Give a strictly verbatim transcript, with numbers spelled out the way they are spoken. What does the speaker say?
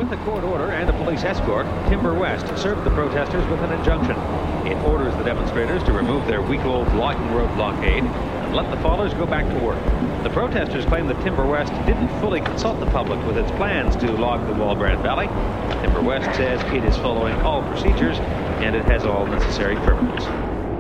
With a court order and a police escort, Timber West served the protesters with an injunction. It orders the demonstrators to remove their week-old blocking road blockade and let the fallers go back to work. The protesters claim that Timber West didn't fully consult the public with its plans to log the Walbrand Valley. Timber West says it is following all procedures and it has all necessary permits.